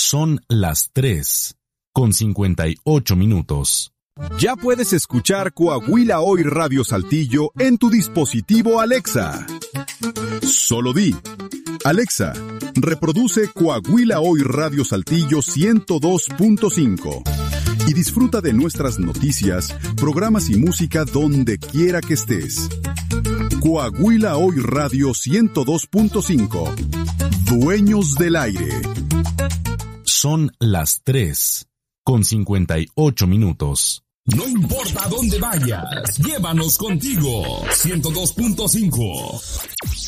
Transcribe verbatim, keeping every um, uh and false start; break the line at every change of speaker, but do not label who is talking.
Son las tres, con cincuenta y ocho minutos.
Ya puedes escuchar Coahuila Hoy Radio Saltillo en tu dispositivo Alexa. Solo di: Alexa, reproduce Coahuila Hoy Radio Saltillo ciento dos punto cinco y disfruta de nuestras noticias, programas y música donde quiera que estés. Coahuila Hoy Radio ciento dos punto cinco. Dueños del aire.
Son las tres, con cincuenta y ocho minutos.
No importa dónde vayas, llévanos contigo. ciento dos punto cinco.